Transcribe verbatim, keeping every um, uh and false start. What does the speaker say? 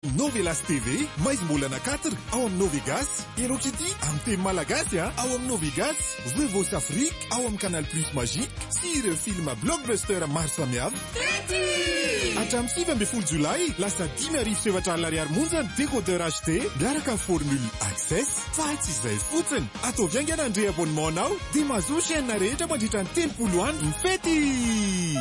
Novelas T V maizim-bolana katr ao amin'ny Novegas. Ianao kity amin'ny teny malagasy ao amin'ny Novegas. Voivo's Afrique ao amin'ny Canal Plus Magique sy ireo filma blockbuster maro samihafa. Hatramin'ny sivy ambin'ny folo Jolay lasa dimy arivo sy efatra alina ariary monja ny décodeur H D miaraka amin'ny formule Access. Fa tsy izay fotsiny, ataovy haingana andre abonnementanao dia mahazo chaîne rehetra mandritra ny telopolo andro ny fety.